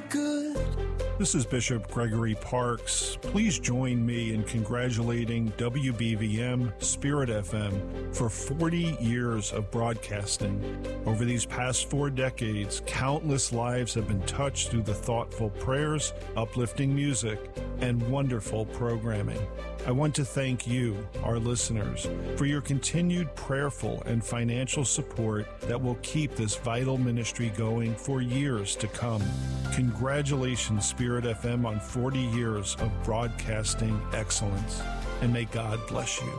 good. This is Bishop Gregory Parks. Please join me in congratulating WBVM Spirit FM for 40 years of broadcasting. Over these past 4 decades, countless lives have been touched through the thoughtful prayers, uplifting music, and wonderful programming. I want to thank you, our listeners, for your continued prayerful and financial support that will keep this vital ministry going for years to come. Congratulations, Spirit FM, on 40 years of broadcasting excellence, and may God bless you.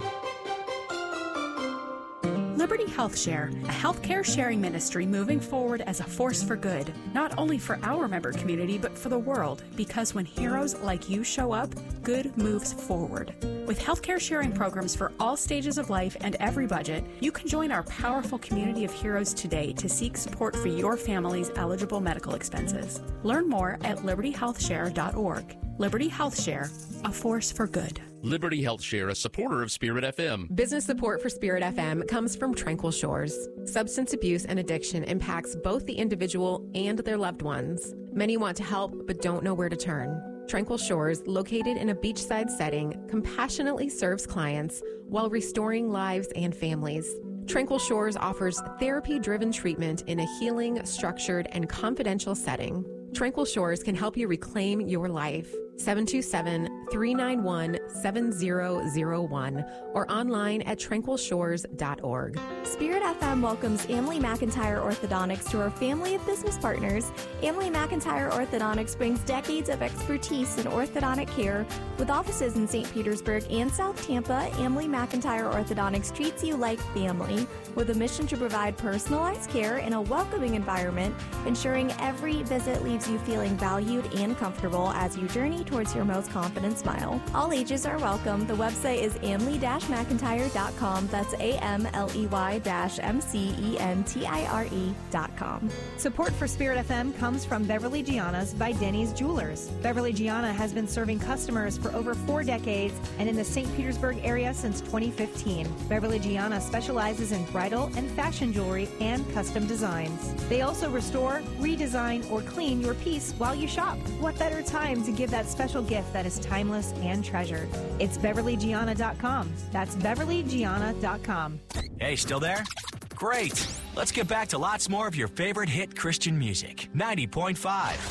Liberty Health Share, a healthcare sharing ministry moving forward as a force for good, not only for our member community, but for the world, because when heroes like you show up, good moves forward. With healthcare sharing programs for all stages of life and every budget, you can join our powerful community of heroes today to seek support for your family's eligible medical expenses. Learn more at libertyhealthshare.org. Liberty Health Share, a force for good. Liberty Health Share, a supporter of Spirit FM. Business support for Spirit FM comes from Tranquil Shores. Substance abuse and addiction impacts both the individual and their loved ones. Many want to help but don't know where to turn. Tranquil Shores, located in a beachside setting, compassionately serves clients while restoring lives and families. Tranquil Shores offers therapy-driven treatment in a healing, structured, and confidential setting. Tranquil Shores can help you reclaim your life. 727-391-7001 or online at tranquilshores.org. Spirit FM welcomes Emily McIntyre Orthodontics to our family of business partners. Emily McIntyre Orthodontics brings decades of expertise in orthodontic care. With offices in St. Petersburg and South Tampa, Emily McIntyre Orthodontics treats you like family with a mission to provide personalized care in a welcoming environment, ensuring every visit leaves you feeling valued and comfortable as you journey towards your most confident smile. All ages are welcome. The website is amley-mcintire.com. That's AMLEY-MCENTIRE.com. Support for Spirit FM comes from Beverly Gianna's by Denny's Jewelers. Beverly Gianna has been serving customers for over 4 decades and in the St. Petersburg area since 2015. Beverly Gianna specializes in bridal and fashion jewelry and custom designs. They also restore, redesign, or clean your piece while you shop. What better time to give that special gift that is timeless and treasured? It's BeverlyGianna.com. That's BeverlyGianna.com. Hey, still there? Great. Let's get back to lots more of your favorite hit Christian music. 90.5